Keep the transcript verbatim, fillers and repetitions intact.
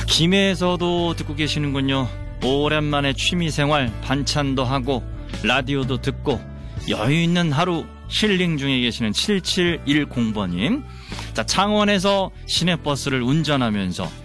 김해에서도 듣고 계시는군요. 오랜만에 취미생활 반찬도 하고 라디오도 듣고 여유 있는 하루 힐링 중에 계시는 칠칠일공 번님. 자, 창원에서 시내버스를 운전하면서